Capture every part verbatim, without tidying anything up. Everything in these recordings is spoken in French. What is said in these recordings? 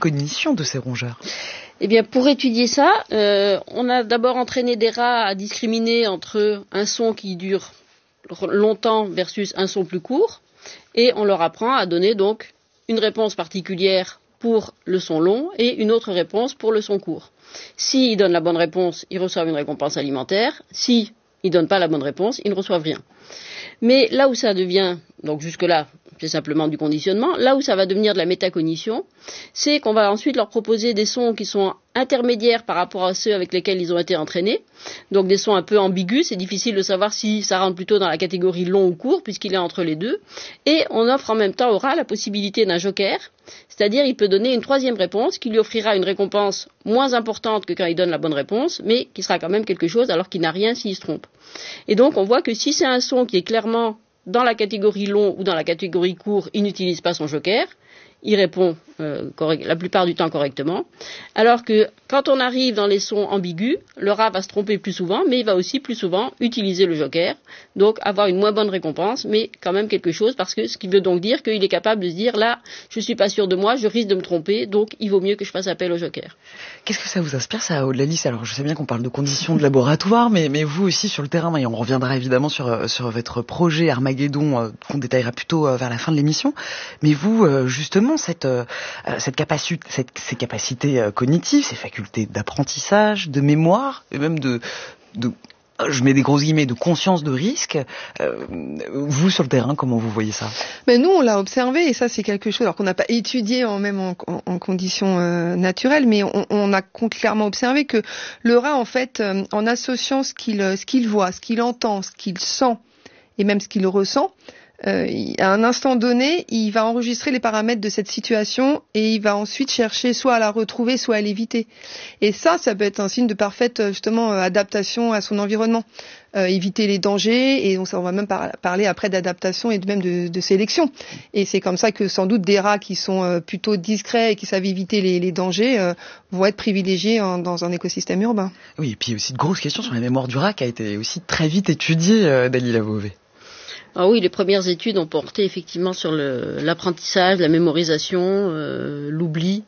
métacognition de ces rongeurs? Eh bien, pour étudier ça, euh, on a d'abord entraîné des rats à discriminer entre un son qui dure longtemps versus un son plus court, et on leur apprend à donner donc une réponse particulière pour le son long et une autre réponse pour le son court. S'ils donnent la bonne réponse, ils reçoivent une récompense alimentaire. S'ils ne donnent pas la bonne réponse, ils ne reçoivent rien. Mais là où ça devient, donc jusque-là, c'est simplement du conditionnement, là où ça va devenir de la métacognition, c'est qu'on va ensuite leur proposer des sons qui sont intermédiaires par rapport à ceux avec lesquels ils ont été entraînés. Donc des sons un peu ambigus, c'est difficile de savoir si ça rentre plutôt dans la catégorie long ou court, puisqu'il est entre les deux. Et on offre en même temps au rat la possibilité d'un joker, c'est-à-dire il peut donner une troisième réponse qui lui offrira une récompense moins importante que quand il donne la bonne réponse, mais qui sera quand même quelque chose alors qu'il n'a rien s'il se trompe. Et donc on voit que si c'est un son qui est clairement dans la catégorie long ou dans la catégorie court, il n'utilise pas son joker, il répond euh, correct, la plupart du temps correctement, alors que quand on arrive dans les sons ambigus, le rat va se tromper plus souvent, mais il va aussi plus souvent utiliser le joker, donc avoir une moins bonne récompense, mais quand même quelque chose, parce que ce qui veut donc dire qu'il est capable de se dire, là, je suis pas sûr de moi, je risque de me tromper, donc il vaut mieux que je fasse appel au joker. Qu'est-ce que ça vous inspire, ça, Audlalis? Alors, je sais bien qu'on parle de conditions de laboratoire, mais, mais vous aussi sur le terrain, et on reviendra évidemment sur, sur votre projet Armageddon, euh, qu'on détaillera plutôt euh, vers la fin de l'émission, mais vous, euh, justement, cette, euh, cette capacité, cette, ces capacités euh, cognitives, ces facultés d'apprentissage, de mémoire, et même de, de je mets des grosses guillemets, de conscience de risque. Euh, vous, sur le terrain, comment vous voyez ça? Mais nous, on l'a observé, et ça, c'est quelque chose, alors qu'on n'a pas étudié en même en, en, en conditions euh, naturelles, mais on, on a clairement observé que le rat, en fait, euh, en associant ce qu'il, ce qu'il voit, ce qu'il entend, ce qu'il sent, et même ce qu'il ressent, Euh, à un instant donné, il va enregistrer les paramètres de cette situation et il va ensuite chercher soit à la retrouver, soit à l'éviter. Et ça, ça peut être un signe de parfaite justement adaptation à son environnement. Euh, éviter les dangers, et on, on va même par, parler après d'adaptation et de, même de, de sélection. Et c'est comme ça que sans doute des rats qui sont euh, plutôt discrets et qui savent éviter les, les dangers euh, vont être privilégiés en, dans un écosystème urbain. Oui, et puis aussi de grosses questions sur la mémoire du rat qui a été aussi très vite étudiée, euh, Dalila Beauvais. Ah oui, les premières études ont porté effectivement sur le, l'apprentissage, la mémorisation, euh, l'oubli.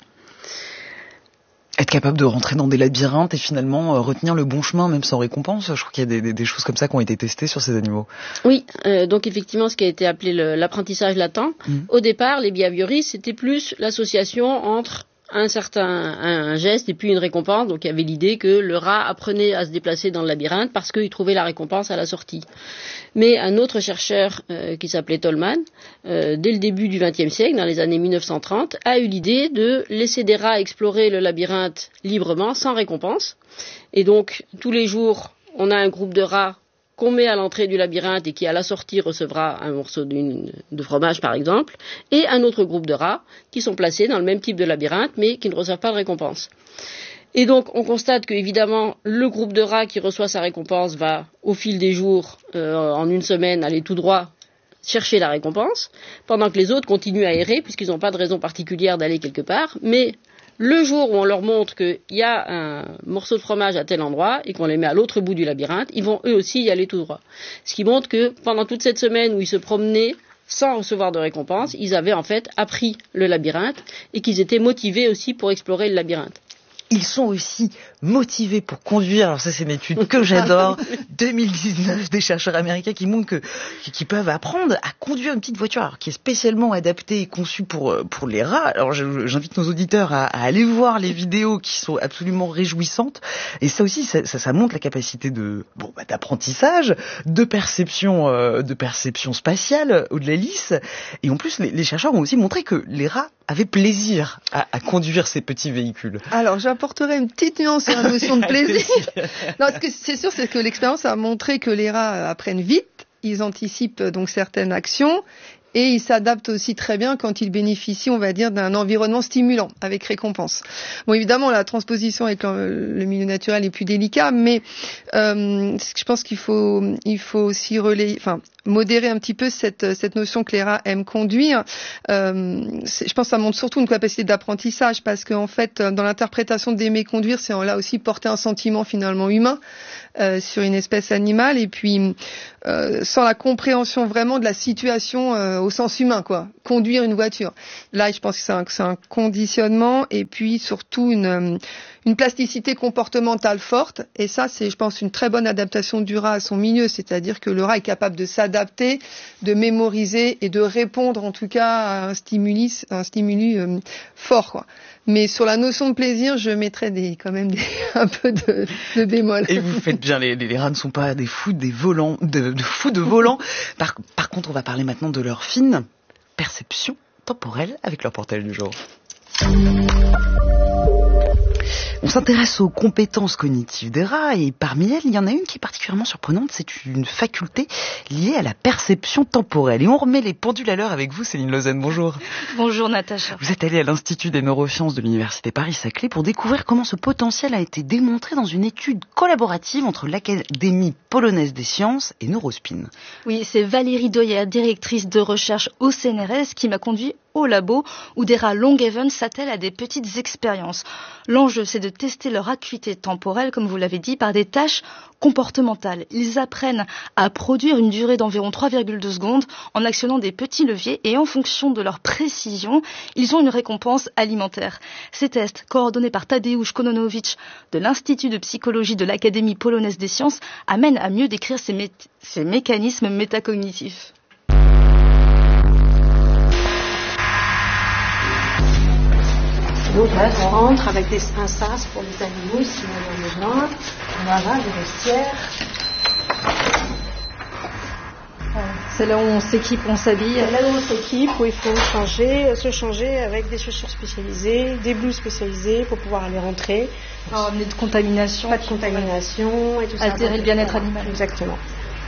Être capable de rentrer dans des labyrinthes et finalement euh, retenir le bon chemin même sans récompense. Je crois qu'il y a des, des, des choses comme ça qui ont été testées sur ces animaux. Oui, euh, donc effectivement ce qui a été appelé le, l'apprentissage latent. Mmh. Au départ, les behavioristes, c'était plus l'association entre un certain un, un geste et puis une récompense. Donc il y avait l'idée que le rat apprenait à se déplacer dans le labyrinthe parce qu'il trouvait la récompense à la sortie. Mais un autre chercheur euh, qui s'appelait Tolman, euh, dès le début du vingtième siècle, dans les années mille neuf cent trente, a eu l'idée de laisser des rats explorer le labyrinthe librement, sans récompense. Et donc, tous les jours, on a un groupe de rats qu'on met à l'entrée du labyrinthe et qui, à la sortie, recevra un morceau d'une, de fromage, par exemple, et un autre groupe de rats qui sont placés dans le même type de labyrinthe, mais qui ne reçoivent pas de récompense. Et donc, on constate que, évidemment, le groupe de rats qui reçoit sa récompense va, au fil des jours, euh, en une semaine, aller tout droit chercher la récompense, pendant que les autres continuent à errer, puisqu'ils n'ont pas de raison particulière d'aller quelque part. Mais le jour où on leur montre qu'il y a un morceau de fromage à tel endroit et qu'on les met à l'autre bout du labyrinthe, ils vont eux aussi y aller tout droit. Ce qui montre que, pendant toute cette semaine où ils se promenaient sans recevoir de récompense, ils avaient en fait appris le labyrinthe et qu'ils étaient motivés aussi pour explorer le labyrinthe. Ils sont aussi motivés pour conduire. Alors ça, c'est une étude que j'adore. deux mille dix-neuf, des chercheurs américains qui montrent que, qui peuvent apprendre à conduire une petite voiture, alors qui est spécialement adaptée et conçue pour, pour les rats. Alors je, j'invite nos auditeurs à, à aller voir les vidéos qui sont absolument réjouissantes. Et ça aussi, ça, ça, ça montre la capacité de, bon, bah, d'apprentissage, de perception, euh, de perception spatiale, Audlalis. Et en plus, les, les chercheurs ont aussi montré que les rats avaient plaisir à, à conduire ces petits véhicules. Alors, j'apporterai une petite nuance sur la notion de plaisir. Non, ce que c'est sûr, c'est que l'expérience a montré que les rats apprennent vite, ils anticipent donc certaines actions, et ils s'adaptent aussi très bien quand ils bénéficient, on va dire, d'un environnement stimulant, avec récompense. Bon, évidemment, la transposition avec le, le milieu naturel est plus délicat, mais euh, je pense qu'il faut, il faut aussi relayer, enfin, modérer un petit peu cette, cette notion que les rats aiment conduire. Euh, je pense que ça montre surtout une capacité d'apprentissage parce qu'en fait, dans l'interprétation d'aimer conduire, c'est là aussi porter un sentiment finalement humain euh, sur une espèce animale et puis euh, sans la compréhension vraiment de la situation euh, au sens humain, quoi. Conduire une voiture. Là, je pense que c'est un, c'est un conditionnement et puis surtout une, une plasticité comportementale forte. Et ça, c'est, je pense, une très bonne adaptation du rat à son milieu. C'est-à-dire que le rat est capable de s'adapter, de mémoriser et de répondre en tout cas à un stimuli, un stimuli euh, fort, quoi. Mais sur la notion de plaisir, je mettrais des, quand même des, un peu de, de bémol. Et vous faites bien, les, les rats ne sont pas des fous des volants, de, de fous de volant. Par, par contre, on va parler maintenant de leur fine perception temporelle avec leur portail du jour. On s'intéresse aux compétences cognitives des rats et parmi elles, il y en a une qui est particulièrement surprenante, c'est une faculté liée à la perception temporelle. Et on remet les pendules à l'heure avec vous, Céline Lausanne, bonjour. Bonjour Natacha. Vous êtes allée à l'Institut des neurosciences de l'Université Paris-Saclay pour découvrir comment ce potentiel a été démontré dans une étude collaborative entre l'Académie polonaise des sciences et Neurospin. Oui, c'est Valérie Doyer, directrice de recherche au C N R S, qui m'a conduit au labo où des rats Longhaven s'attellent à des petites expériences. L'enjeu, c'est de tester leur acuité temporelle, comme vous l'avez dit, par des tâches comportementales. Ils apprennent à produire une durée d'environ trois virgule deux secondes en actionnant des petits leviers et en fonction de leur précision, ils ont une récompense alimentaire. Ces tests, coordonnés par Tadeusz Kononowicz de l'Institut de psychologie de l'Académie polonaise des sciences, amènent à mieux décrire ces, mé- ces mécanismes métacognitifs. Donc là, on rentre avec des, un sas pour les animaux si on en a besoin. Voilà, les vestiaires. C'est là où on s'équipe, on s'habille. C'est là où on s'équipe, où il faut changer, se changer avec des chaussures spécialisées, des blouses spécialisées pour pouvoir aller rentrer. Pas amener de contamination. Pas de contamination et tout ça. Altérer le bien-être animal. Exactement.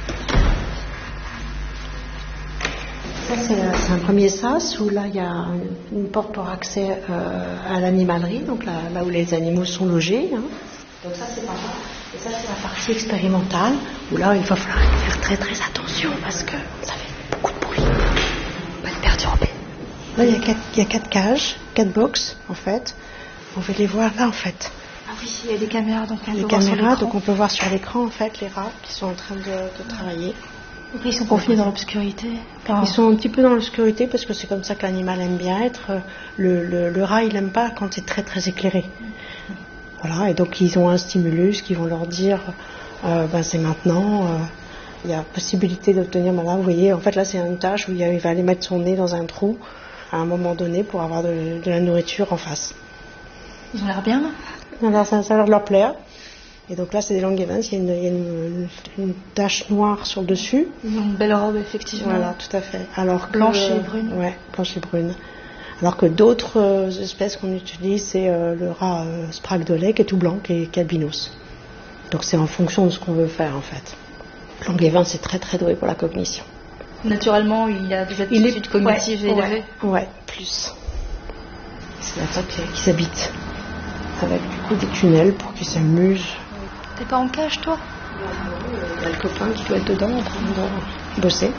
Ça, c'est, c'est un premier sas où là, il y a une porte pour accès euh, à l'animalerie, donc là, là où les animaux sont logés. Hein. Donc ça, c'est pas mal. Et ça, c'est la partie expérimentale où là, il va falloir faire très très attention parce que ça fait beaucoup de bruit. On va le perturber. Là, il y a quatre, il y a quatre cages, quatre box en fait. On va les voir là en fait. Ah oui, il y a des caméras, donc on les peut caméras, voir sur donc on peut voir sur l'écran en fait les rats qui sont en train de, de travailler. Ils sont confinés dans l'obscurité. Enfin, ils sont un petit peu dans l'obscurité parce que c'est comme ça que l'animal aime bien être. Le, le, le rat, il n'aime pas quand c'est très très éclairé. Voilà, et donc ils ont un stimulus qui vont leur dire euh, ben, c'est maintenant, euh, il y a possibilité d'obtenir. Ben là, vous voyez, en fait là c'est une tâche où il, il va aller mettre son nez dans un trou à un moment donné pour avoir de, de la nourriture en face. Ils ont l'air bien là. Alors, ça, ça a l'air de leur plaire. Et donc là, c'est des Longhavens, il y a, une, il y a une, une tache noire sur le dessus. Ils ont une belle robe, effectivement. Voilà, tout à fait. Alors que, blanche et brune. Ouais, blanche et brune. Alors que d'autres euh, espèces qu'on utilise, c'est euh, le rat euh, Sprague de lait qui est tout blanc, qui est, qui est albinos. Donc c'est en fonction de ce qu'on veut faire, en fait. Longhaven, c'est très très doué pour la cognition. Naturellement, il a des aptitudes cognitives ouais, élevées. Ouais, ouais, plus. C'est là-bas qu'ils s'habitent. Avec du coup des tunnels pour qu'ils s'amusent. T'es pas en cage, toi? Il y a le copain qui doit être dedans en train de bosser.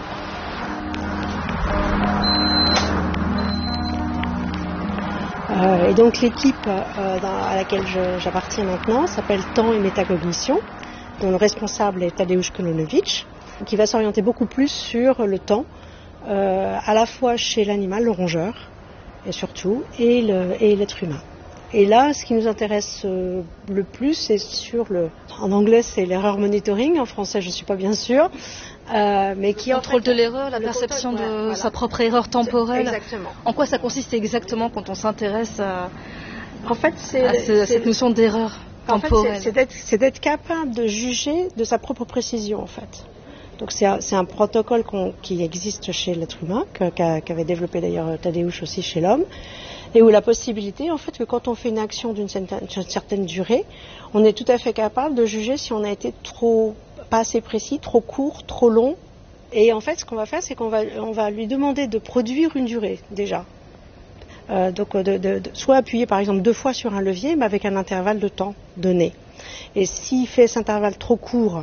Euh, et donc l'équipe euh, dans, à laquelle je, j'appartiens maintenant s'appelle Temps et Métacognition, dont le responsable est Tadeusz Kononowicz, qui va s'orienter beaucoup plus sur le temps, euh, à la fois chez l'animal, le rongeur, et surtout, et, le, et l'être humain. Et là, ce qui nous intéresse euh, le plus, c'est sur le... En anglais, c'est l'erreur monitoring. En français, je ne suis pas bien sûre. Euh, mais qui le contrôle en fait, de l'erreur, la perception contrôle, de ouais, voilà. sa propre erreur temporelle. Exactement. En quoi ça consiste exactement quand on s'intéresse à, en fait, c'est, à, ce, c'est, à cette notion d'erreur temporelle? En fait, c'est, c'est, d'être, c'est d'être capable de juger de sa propre précision, en fait. Donc c'est un, c'est un protocole qu'on, qui existe chez l'être humain, que, qu'a, qu'avait développé d'ailleurs Tadeusz aussi chez l'homme, et où la possibilité, en fait, que quand on fait une action d'une certaine, d'une certaine durée, on est tout à fait capable de juger si on a été trop, pas assez précis, trop court, trop long. Et en fait, ce qu'on va faire, c'est qu'on va, on va lui demander de produire une durée, déjà. Euh, donc, de, de, de, soit appuyer, par exemple, deux fois sur un levier, mais avec un intervalle de temps donné. Et s'il fait cet intervalle trop court,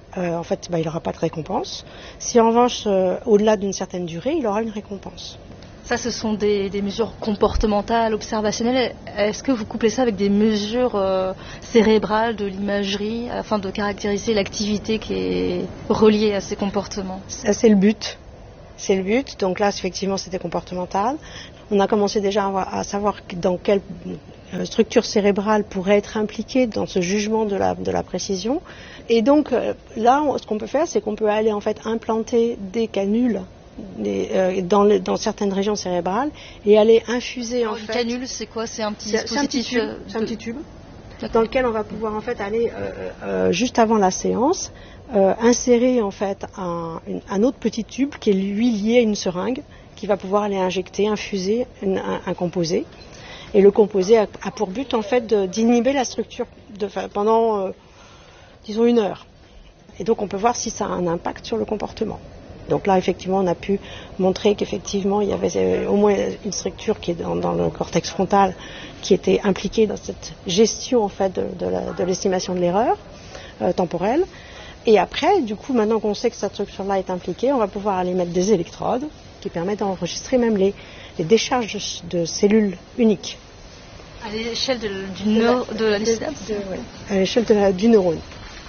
euh, en fait, bah, il n'aura pas de récompense. Si en revanche, euh, au-delà d'une certaine durée, il aura une récompense. Ça, ce sont des, des mesures comportementales, observationnelles. Est-ce que vous couplez ça avec des mesures euh, cérébrales, de l'imagerie, afin de caractériser l'activité qui est reliée à ces comportements? Ça, c'est le but. C'est le but. Donc là, effectivement, c'était comportemental. On a commencé déjà à, voir, à savoir dans quelle euh, structure cérébrale pourrait être impliquée dans ce jugement de la, de la précision. Et donc euh, là, on, ce qu'on peut faire, c'est qu'on peut aller en fait implanter des canules Des, euh, dans, le, dans certaines régions cérébrales et aller infuser Alors, en une fait. canule, c'est quoi? C'est un petit c'est, dispositif. C'est un petit tube, c'est un petit tube dans lequel on va pouvoir en fait aller euh, euh, juste avant la séance euh, insérer en fait un, une, un autre petit tube qui est lui lié à une seringue qui va pouvoir aller injecter, infuser une, un, un composé. Et le composé a, a pour but en fait de, d'inhiber la structure de, pendant euh, disons une heure. Et donc on peut voir si ça a un impact sur le comportement. Donc là, effectivement, on a pu montrer qu'effectivement, il y avait au moins une structure qui est dans, dans le cortex frontal qui était impliquée dans cette gestion en fait de, de, la, de l'estimation de l'erreur euh, temporelle. Et après, du coup, maintenant qu'on sait que cette structure-là est impliquée, on va pouvoir aller mettre des électrodes qui permettent d'enregistrer même les, les décharges de, de cellules uniques. À l'échelle de, du neuro, de la synapse de, ouais, à l'échelle de la, du neurone.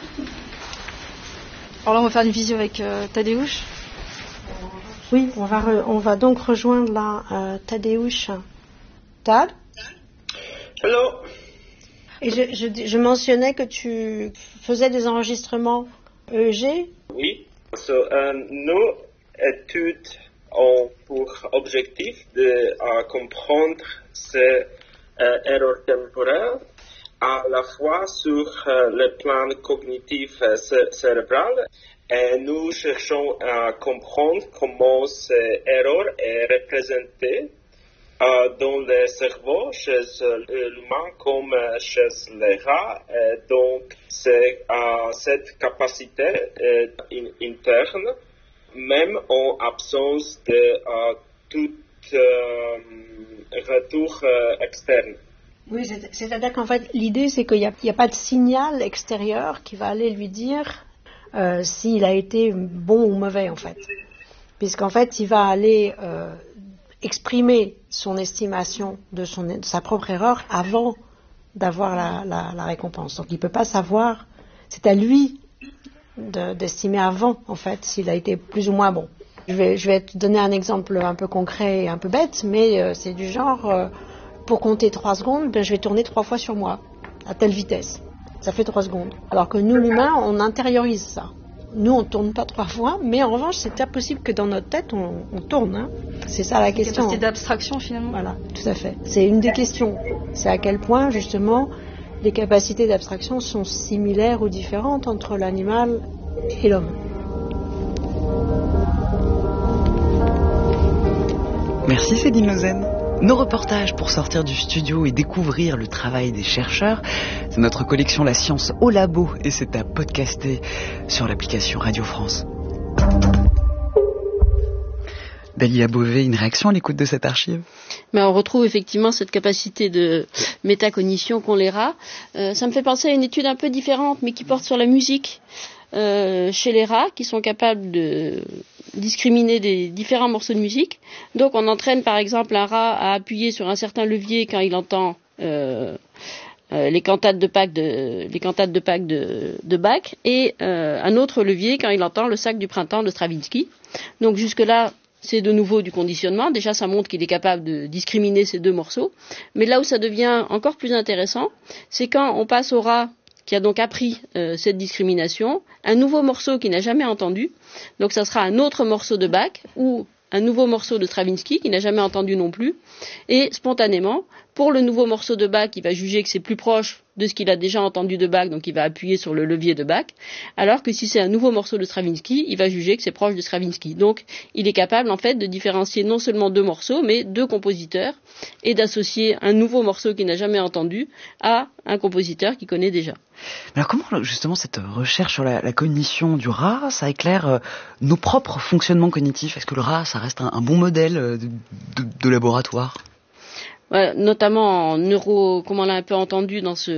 Alors là, on va faire une visio avec euh, Tadeusz. Oui, on va, re, on va donc rejoindre là euh, Tadeusz. Tad? Hello. Et je, je, je mentionnais que tu faisais des enregistrements E E G. Oui. So, euh, nos études ont pour objectif de euh, comprendre ces euh, erreurs temporelles à la fois sur euh, le plan cognitif euh, cérébral. Et nous cherchons à comprendre comment ces erreurs sont représentées euh, dans le cerveau chez l'humain comme chez les rats. Et donc, c'est euh, cette capacité euh, in, interne, même en absence de euh, tout euh, retour euh, externe. Oui, c'est, c'est-à-dire qu'en fait, l'idée, c'est qu'il n'y a, a pas de signal extérieur qui va aller lui dire Euh, s'il a été bon ou mauvais en fait, puisqu'en fait il va aller euh, exprimer son estimation de, son, de sa propre erreur avant d'avoir la, la, la récompense. Donc il ne peut pas savoir, c'est à lui de, d'estimer avant en fait s'il a été plus ou moins bon. Je vais, je vais te donner un exemple un peu concret et un peu bête, mais euh, c'est du genre euh, pour compter trois secondes, ben, je vais tourner trois fois sur moi à telle vitesse. Ça fait trois secondes. Alors que nous, l'humain, on intériorise ça. Nous, on ne tourne pas trois fois, mais en revanche, c'est bien possible que dans notre tête, on, on tourne. Hein. C'est ça la c'est question. C'est d'abstraction, finalement. Voilà, tout à fait. C'est une des questions. C'est à quel point, justement, les capacités d'abstraction sont similaires ou différentes entre l'animal et l'homme. Merci Céline Lausanne. Nos reportages pour sortir du studio et découvrir le travail des chercheurs, c'est notre collection La Science au Labo et c'est à podcaster sur l'application Radio France. Dalila Beauvais, une réaction à l'écoute de cette archive? Mais on retrouve effectivement cette capacité de métacognition qu'ont les rats. Euh, ça me fait penser à une étude un peu différente mais qui porte sur la musique. Euh, chez les rats qui sont capables de discriminer des différents morceaux de musique. Donc on entraîne par exemple un rat à appuyer sur un certain levier quand il entend euh, euh, les cantates de Bach de, les cantates de, Bach de, de Bach et euh, un autre levier quand il entend le Sac du printemps de Stravinsky. Donc jusque là c'est de nouveau du conditionnement. Déjà ça montre qu'il est capable de discriminer ces deux morceaux. Mais là où ça devient encore plus intéressant, c'est quand on passe au rat qui a donc appris euh, cette discrimination, un nouveau morceau qu'il n'a jamais entendu, donc ça sera un autre morceau de Bach ou un nouveau morceau de Stravinsky qu'il n'a jamais entendu non plus, et spontanément, pour le nouveau morceau de Bach, il va juger que c'est plus proche de ce qu'il a déjà entendu de Bach, donc il va appuyer sur le levier de Bach, alors que si c'est un nouveau morceau de Stravinsky, il va juger que c'est proche de Stravinsky. Donc il est capable en fait de différencier non seulement deux morceaux, mais deux compositeurs, et d'associer un nouveau morceau qu'il n'a jamais entendu à un compositeur qu'il connaît déjà. Alors comment justement cette recherche sur la, la cognition du rat, ça éclaire euh, nos propres fonctionnements cognitifs? Est-ce que le rat, ça reste un, un bon modèle de, de, de laboratoire? Ouais, notamment en neuro, comme on l'a un peu entendu dans ce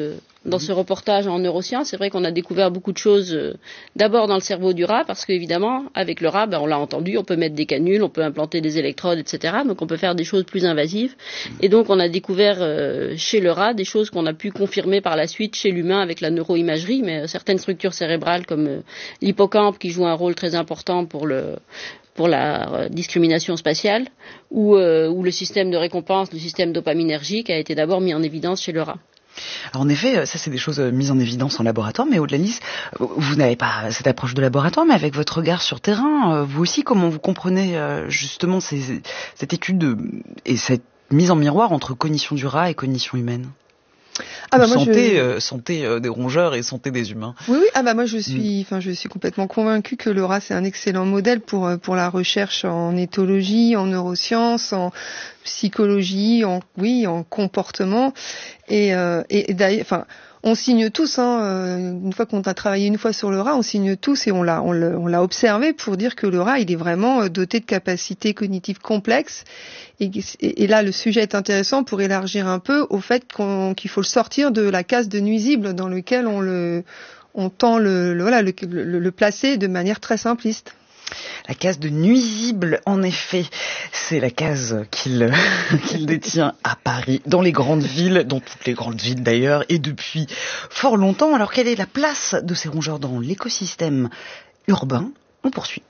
dans ce reportage en neurosciences. C'est vrai qu'on a découvert beaucoup de choses, euh, d'abord dans le cerveau du rat, parce qu'évidemment, avec le rat, ben, on l'a entendu, on peut mettre des canules, on peut implanter des électrodes, et cetera. Donc on peut faire des choses plus invasives. Et donc on a découvert euh, chez le rat des choses qu'on a pu confirmer par la suite chez l'humain avec la neuroimagerie, mais euh, certaines structures cérébrales comme euh, l'hippocampe qui joue un rôle très important pour le pour la euh, discrimination spatiale, ou, euh, ou le système de récompense, le système dopaminergique a été d'abord mis en évidence chez le rat. Alors en effet, ça c'est des choses mises en évidence en laboratoire, mais au-delà de Lys, vous n'avez pas cette approche de laboratoire, mais avec votre regard sur terrain, vous aussi, comment vous comprenez justement ces, cette étude de, et cette mise en miroir entre cognition du rat et cognition humaine? Ah bah moi santé, je... euh, santé euh, des rongeurs et santé des humains. Oui, oui. Ah bah moi je suis, enfin mm. je suis complètement convaincue que le rat c'est un excellent modèle pour pour la recherche en éthologie, en neurosciences, en psychologie, en oui, en comportement et euh, et, et d'ailleurs, enfin. On signe tous, hein, une fois qu'on a travaillé une fois sur le rat, on signe tous et on l'a, on, le, on l'a observé pour dire que le rat, il est vraiment doté de capacités cognitives complexes. Et, et, et là, le sujet est intéressant pour élargir un peu au fait qu'on, qu'il faut le sortir de la case de nuisible dans lequel on le, on tend le, le voilà, le, le, le placer de manière très simpliste. La case de nuisible, en effet, c'est la case qu'il, qu'il détient à Paris, dans les grandes villes, dans toutes les grandes villes d'ailleurs, et depuis fort longtemps. Alors quelle est la place de ces rongeurs dans l'écosystème urbain? On poursuit.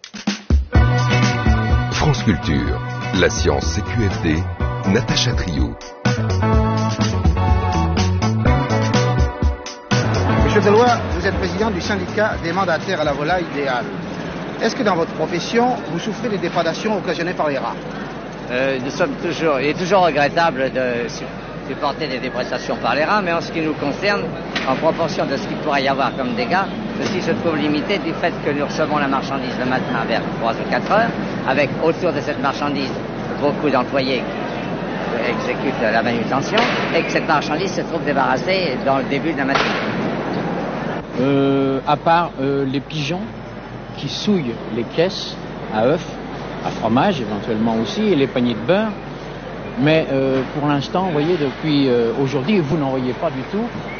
France Culture, la science C Q F D, Natacha Trio. Monsieur Deloy, vous êtes président du syndicat des mandataires à la volaille des Halles. Est-ce que dans votre profession, vous souffrez des déprédations occasionnées par les rats? euh, Nous sommes toujours, il est toujours regrettable de supporter des déprédations par les rats, mais en ce qui nous concerne, en proportion de ce qu'il pourrait y avoir comme dégâts, ceci se trouve limité du fait que nous recevons la marchandise le matin vers trois ou quatre heures, avec autour de cette marchandise beaucoup d'employés qui exécutent la manutention, et que cette marchandise se trouve débarrassée dans le début de la matinée. Euh, à part euh, les pigeons qui souillent les caisses à œufs, à fromage éventuellement aussi, et les paniers de beurre. Mais euh, pour l'instant, vous voyez, depuis euh, aujourd'hui, vous n'en voyez pas du tout.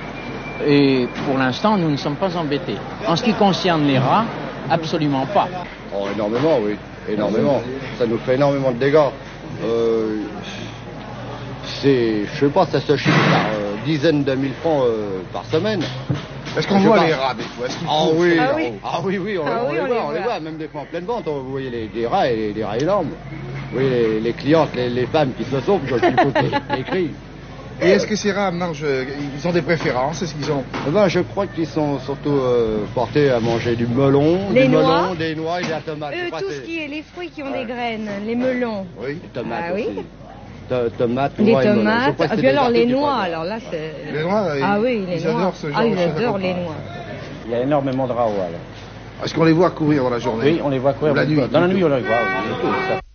Et pour l'instant, nous ne sommes pas embêtés. En ce qui concerne les rats, absolument pas. Oh, énormément, oui, énormément. Ça nous fait énormément de dégâts. Euh, c'est, je sais pas, ça se chiffre par euh, dizaines de mille francs euh, par semaine. Est-ce qu'on voit les rats des fois? Ah oui, ah oui, ah oui, oui, on, ah on, oui, les, on voit, les on voit, les voit, même des fois en pleine vente, vous voyez les, les rats et les rats énormes. Oui, les, les clientes, les, les femmes qui se sauvent, quand il faut les cris. Et est-ce que ces rats mangent, ils ont des préférences? Est-ce qu'ils ont? Eh ben, je crois qu'ils sont surtout euh, portés à manger du melon, les du noix. melon, des noix et de la tomate. Eux, tout ce qui est les fruits qui ont ouais. des graines, les melons. Oui, les tomates ah, aussi. Oui. Tomates, les noix tomates, et ah, puis alors les noix, alors là c'est... Les noix, ah oui, les ils noix. adorent ce genre ah, ils de adorent les noix. Il y a énormément de rats au Hall. Est-ce qu'on les voit courir dans la journée? Oui, on les voit courir la nuit. Dans la nuit, on les voit. Oui.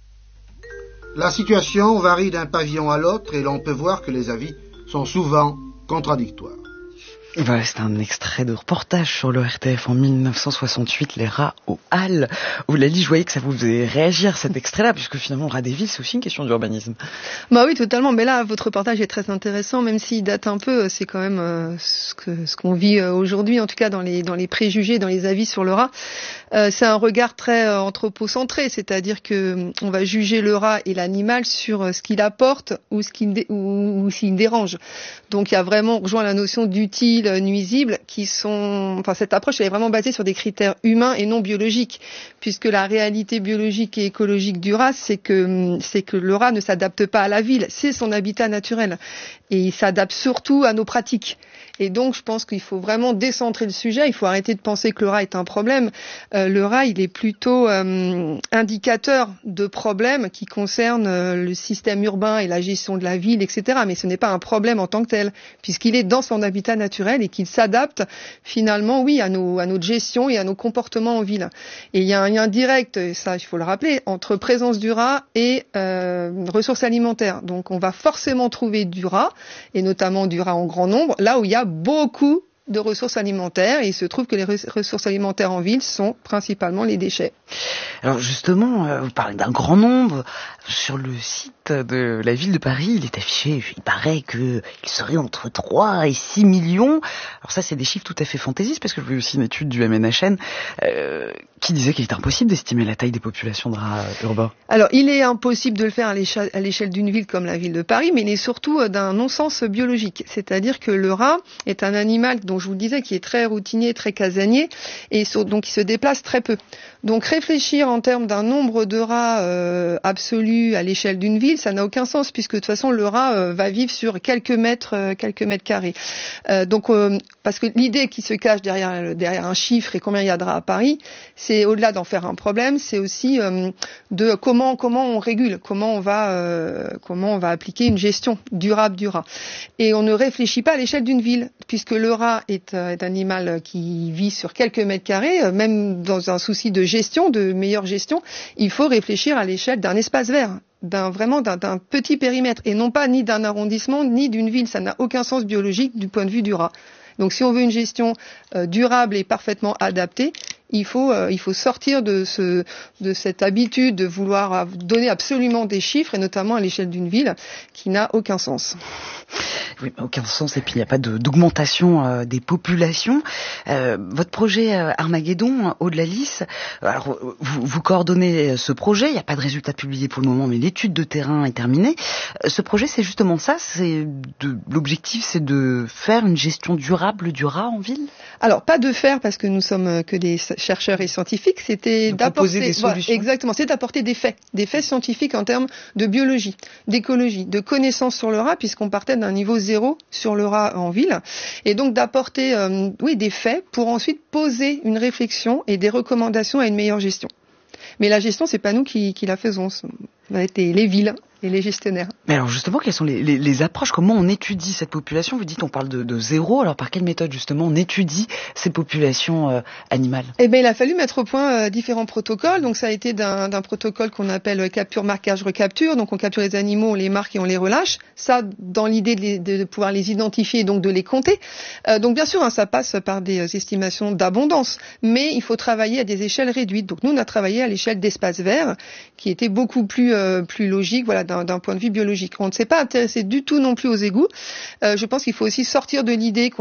La situation varie d'un pavillon à l'autre et l'on peut voir que les avis sont souvent contradictoires. Voilà, c'est un extrait de reportage sur le R T F en dix-neuf cent soixante-huit, les rats aux Halles. Vous l'avez dit, je voyais que ça vous faisait réagir cet extrait-là, puisque finalement, le rat des villes, c'est aussi une question d'urbanisme. Bah oui, totalement. Mais là, votre reportage est très intéressant, même s'il date un peu. C'est quand même euh, ce que ce qu'on vit euh, aujourd'hui, en tout cas dans les dans les préjugés, dans les avis sur le rat. Euh, c'est un regard très euh, anthropocentré, c'est-à-dire que on va juger le rat et l'animal sur euh, ce qu'il apporte ou ce qu'il dé- ou, ou s'il dérange. Donc il y a vraiment, on rejoint la notion d'utile, nuisibles, qui sont, enfin cette approche elle est vraiment basée sur des critères humains et non biologiques, puisque la réalité biologique et écologique du rat, c'est que c'est que le rat ne s'adapte pas à la ville, c'est son habitat naturel et il s'adapte surtout à nos pratiques. Et donc, je pense qu'il faut vraiment décentrer le sujet. Il faut arrêter de penser que le rat est un problème. Euh, le rat, il est plutôt euh, indicateur de problèmes qui concernent euh, le système urbain et la gestion de la ville, et cetera. Mais ce n'est pas un problème en tant que tel, puisqu'il est dans son habitat naturel et qu'il s'adapte finalement, oui, à, nos, à notre gestion et à nos comportements en ville. Et il y a un lien direct, et ça, il faut le rappeler, entre présence du rat et euh, ressources alimentaires. Donc, on va forcément trouver du rat, et notamment du rat en grand nombre, là où il y a beaucoup de ressources alimentaires. Et il se trouve que les ressources alimentaires en ville sont principalement les déchets. Alors justement, euh, vous parlez d'un grand nombre. Sur le site de la ville de Paris, il est affiché, il paraît qu'il serait entre trois et six millions. Alors ça, c'est des chiffres tout à fait fantaisistes, parce que j'ai vu aussi une étude du M N H N euh, qui disait qu'il était impossible d'estimer la taille des populations de rats urbains. Alors, il est impossible de le faire à l'échelle, à l'échelle d'une ville comme la ville de Paris, mais il est surtout d'un non-sens biologique. C'est-à-dire que le rat est un animal, dont je vous le disais, qui est très routinier, très casanier, et donc il se déplace très peu. Donc réfléchir en termes d'un nombre de rats euh, absolu à l'échelle d'une ville, ça n'a aucun sens, puisque de toute façon le rat euh, va vivre sur quelques mètres, euh, quelques mètres carrés. Euh, donc euh, parce que l'idée qui se cache derrière derrière un chiffre et combien il y a de rats à Paris, c'est au-delà d'en faire un problème, c'est aussi euh, de comment comment on régule, comment on va euh, comment on va appliquer une gestion durable du rat. Et on ne réfléchit pas à l'échelle d'une ville, puisque le rat est, euh, est un animal qui vit sur quelques mètres carrés, euh, même dans un souci de gestion, de meilleure gestion, il faut réfléchir à l'échelle d'un espace vert, d'un vraiment d'un, d'un petit périmètre, et non pas ni d'un arrondissement ni d'une ville. Ça n'a aucun sens biologique du point de vue du rat. Donc si on veut une gestion euh, durable et parfaitement adaptée, il faut euh, il faut sortir de ce de cette habitude de vouloir donner absolument des chiffres, et notamment à l'échelle d'une ville, qui n'a aucun sens. Oui, aucun sens, et puis il n'y a pas de, d'augmentation euh, des populations. Euh, votre projet euh, Armageddon, Aude Lalisse, alors vous, vous coordonnez ce projet, il n'y a pas de résultat publié pour le moment, mais l'étude de terrain est terminée. Euh, ce projet, c'est justement ça, c'est de, l'objectif, c'est de faire une gestion durable du rat en ville ? Alors, pas de faire, parce que nous sommes que des chercheurs et scientifiques, c'était de d'apporter des solutions. Voilà, exactement, c'est d'apporter des faits, des faits scientifiques en termes de biologie, d'écologie, de connaissances sur le rat, puisqu'on partait d'un niveau zéro sur le rat en ville, et donc d'apporter euh, oui des faits pour ensuite poser une réflexion et des recommandations à une meilleure gestion. Mais la gestion, c'est pas nous qui, qui la faisons, ça va être les villes et les gestionnaires. Mais alors justement, quelles sont les, les, les approches ? Comment on étudie cette population ? Vous dites on parle de, de zéro, alors par quelle méthode justement on étudie ces populations euh, animales ? Eh bien, il a fallu mettre au point euh, différents protocoles. Donc ça a été d'un, d'un protocole qu'on appelle capture, marquage, recapture. Donc on capture les animaux, on les marque et on les relâche. Ça, dans l'idée de, les, de pouvoir les identifier et donc de les compter. Euh, donc bien sûr, hein, ça passe par des euh, estimations d'abondance, mais il faut travailler à des échelles réduites. Donc nous, on a travaillé à l'échelle d'espaces verts, qui était beaucoup plus euh, plus logique, voilà, d'un, d'un point de vue biologique. On ne s'est pas intéressé du tout non plus aux égouts. Euh, je pense qu'il faut aussi sortir de l'idée qu'on